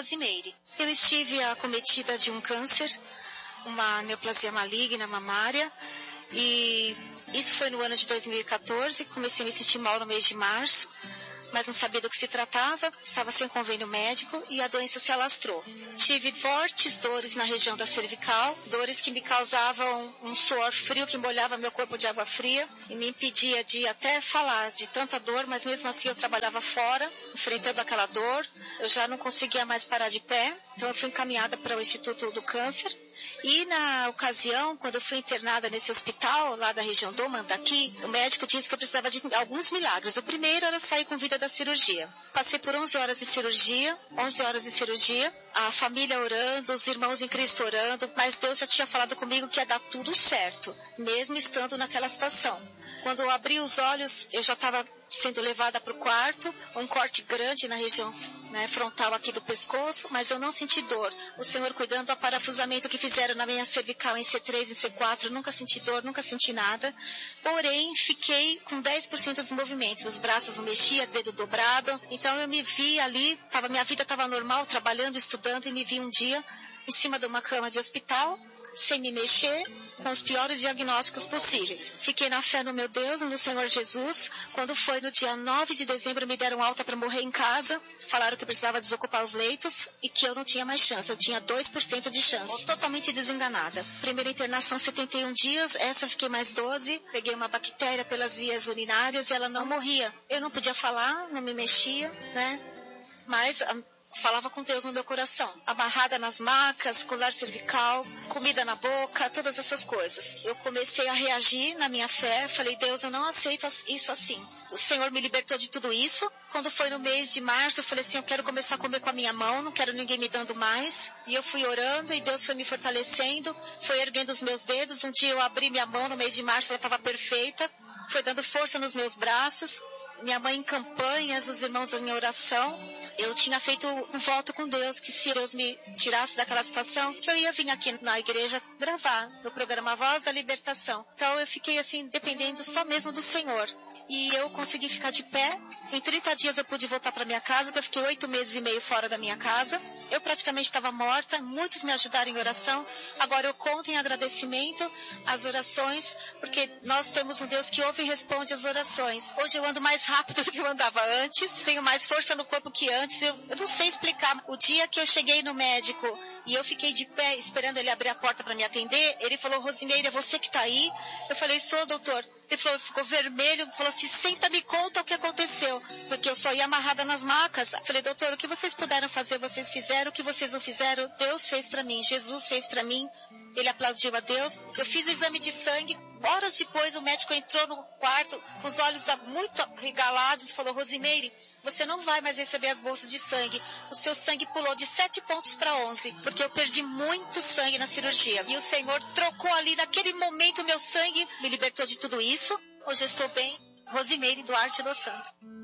Rosimeire. Eu estive acometida de um câncer, uma neoplasia maligna mamária, e isso foi no ano de 2014, comecei a me sentir mal no mês de março, mas não sabia do que se tratava, estava sem convênio médico e a doença se alastrou. Tive fortes dores na região da cervical, dores que me causavam um suor frio que molhava meu corpo de água fria e me impedia de até falar de tanta dor, mas mesmo assim eu trabalhava fora, enfrentando aquela dor. Eu já não conseguia mais parar de pé, então eu fui encaminhada para o Instituto do Câncer. E na ocasião, quando eu fui internada nesse hospital, lá da região do Mandaqui, o médico disse que eu precisava de alguns milagres. O primeiro era sair com vida da cirurgia. Passei por 11 horas de cirurgia, a família orando, os irmãos em Cristo orando, mas Deus já tinha falado comigo que ia dar tudo certo, mesmo estando naquela situação. Quando eu abri os olhos, eu já estava sendo levada para o quarto, um corte grande na região frontal aqui do pescoço, mas eu não senti dor. O Senhor cuidando do aparafusamento que fizeram na minha cervical em C3 e C4, nunca senti dor, nunca senti nada. Porém, fiquei com 10% dos movimentos, os braços não mexiam, dedo dobrado. Então eu me vi ali, minha vida estava normal, trabalhando, estudando, e me vi um dia em cima de uma cama de hospital, sem me mexer, com os piores diagnósticos possíveis. Fiquei na fé no meu Deus, no Senhor Jesus. Quando foi no dia 9 de dezembro, me deram alta para morrer em casa. Falaram que eu precisava desocupar os leitos e que eu não tinha mais chance. Eu tinha 2% de chance. Totalmente desenganada. Primeira internação, 71 dias. Essa fiquei mais 12. Peguei uma bactéria pelas vias urinárias e ela não morria. Eu não podia falar, não me mexia, mas falava com Deus no meu coração. Amarrada nas macas, colar cervical, comida na boca, todas essas coisas. Eu comecei a reagir na minha fé. Falei, Deus, eu não aceito isso assim. O Senhor me libertou de tudo isso. Quando foi no mês de março, eu falei assim, eu quero começar a comer com a minha mão, não quero ninguém me dando mais. E eu fui orando e Deus foi me fortalecendo, foi erguendo os meus dedos. Um dia eu abri minha mão no mês de março, ela estava perfeita. Foi dando força nos meus braços. Minha mãe em campanhas, os irmãos em oração. Eu tinha feito um voto com Deus, que se Deus me tirasse daquela situação, que eu ia vir aqui na igreja gravar no programa Voz da Libertação. Então eu fiquei assim, dependendo só mesmo do Senhor. E eu consegui ficar de pé. Em 30 dias eu pude voltar para minha casa, que eu fiquei 8 meses e meio fora da minha casa. Eu praticamente estava morta, muitos me ajudaram em oração. Agora eu conto em agradecimento as orações, porque nós temos um Deus que ouve e responde as orações. Hoje eu ando mais rápido do que eu andava antes, tenho mais força no corpo que antes. Eu não sei explicar. O dia que eu cheguei no médico e eu fiquei de pé esperando ele abrir a porta para me atender, ele falou, Rosimeire, é você que está aí? Eu falei, sou, doutor. Ele falou, ficou vermelho, falou assim, senta, me conta o que aconteceu, porque eu só ia amarrada nas macas. Eu falei, doutor, o que vocês puderam fazer, vocês fizeram, o que vocês não fizeram, Deus fez para mim, Jesus fez para mim. Ele aplaudiu a Deus. Eu fiz o exame de sangue, horas depois o médico entrou no quarto com os olhos muito regalados e falou, Rosimeire, você não vai mais receber as bolsas de sangue. O seu sangue pulou de 7 pontos para 11, porque eu perdi muito sangue na cirurgia. E o Senhor trocou ali, naquele momento, o meu sangue, me libertou de tudo isso. Hoje eu estou bem. Rosimeire Duarte dos Santos.